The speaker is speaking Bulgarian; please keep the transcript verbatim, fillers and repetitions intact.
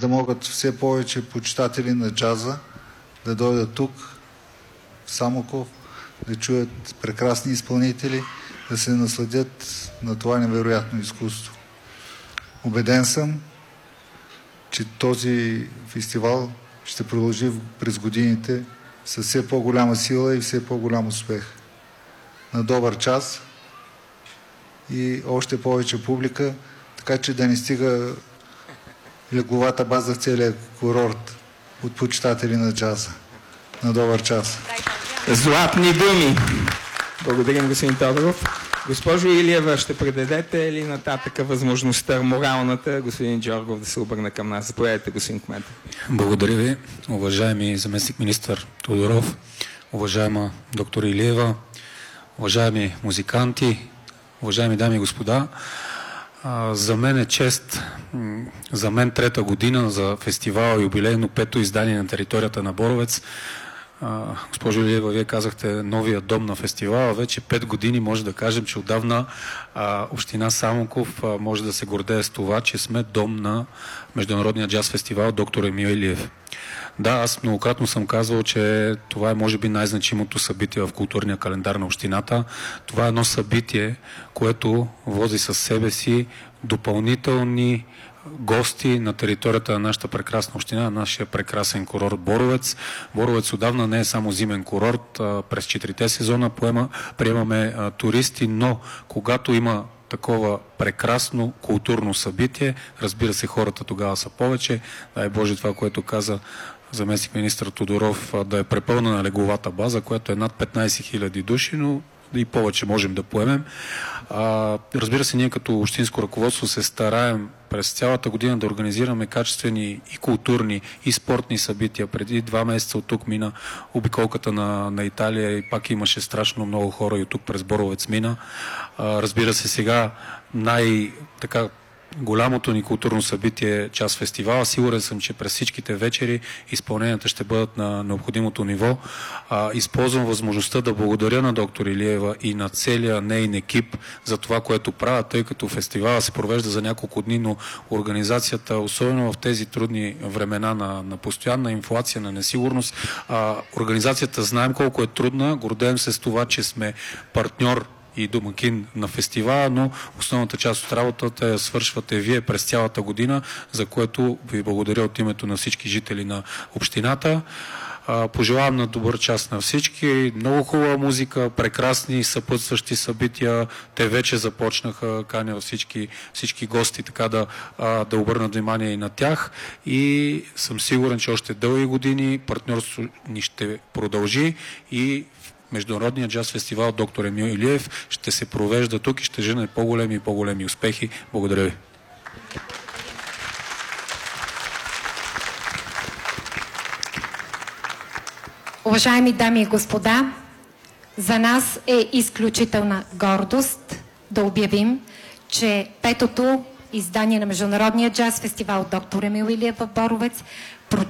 да могат все повече почитатели на джаза да дойдат тук, в Самоков, да чуят прекрасни изпълнители, да се насладят на това невероятно изкуство. Убеден съм, че този фестивал ще продължи през годините с все по-голяма сила и все по-голям успех. На добър час и още повече публика, така че да не стига легловата база в целия курорт от почитатели на джаза. На добър час. Златни думи! Благодарим, господин Тодоров. Госпожо Илиева, ще предадете ли нататък възможността, моралната, господин Джоргов да се обърне към нас? Заповядайте, господин кмет. Благодаря ви, уважаеми заместник министър Тодоров, уважаема доктор Илиева, уважаеми музиканти, уважаеми дами и господа. За мен е чест, за мен трета година за фестивала юбилейно пето издание на територията на Боровец. Госпожо Илиева, вие казахте новия дом на фестивала. Вече пет години може да кажем, че отдавна а, община Самоков а, може да се гордее с това, че сме дом на Международния джаз фестивал доктор Емил Илиев. Да, аз многократно съм казвал, че това е може би най-значимото събитие в културния календар на общината. Това е едно събитие, което вози със себе си допълнителни гости на територията на нашата прекрасна община, на нашия прекрасен курорт Боровец. Боровец отдавна не е само зимен курорт. През четирите сезона поема, приемаме а, туристи, но когато има такова прекрасно културно събитие, разбира се, хората тогава са повече. Дай Боже това, което каза заместник министър Тодоров, да е препълнена легловата база, която е над петнайсет хиляди души, но и повече можем да поемем. А, разбира се, ние като общинско ръководство се стараем през цялата година да организираме качествени и културни, и спортни събития. Преди два месеца от тук мина обиколката на, на Италия и пак имаше страшно много хора и от тук през Боровец мина. А, разбира се, сега най-така голямото ни културно събитие е Час фестивала. Сигурен съм, че през всичките вечери изпълненията ще бъдат на необходимото ниво. А, използвам възможността да благодаря на доктор Илиева и на целия нейн екип за това, което правят, тъй като фестивала се провежда за няколко дни, но организацията, особено в тези трудни времена на, на постоянна инфлация, на несигурност, а, организацията знаем колко е трудна, гордеем се с това, че сме партньор и домакин на фестивала, но основната част от работата я свършвате вие през цялата година, за което ви благодаря от името на всички жители на общината. Пожелавам на добър час на всички. Много хубава музика, прекрасни съпътстващи събития. Те вече започнаха, каня всички, всички гости така да, да обърнат внимание и на тях. И съм сигурен, че още дълги години партньорството ни ще продължи и Международният джаз фестивал доктор Емил Илиев ще се провежда тук и ще жене по-големи и по-големи успехи. Благодаря ви. Уважаеми дами и господа, за нас е изключителна гордост да обявим, че петото издание на Международния джаз фестивал доктор Емил Илиев в Боровец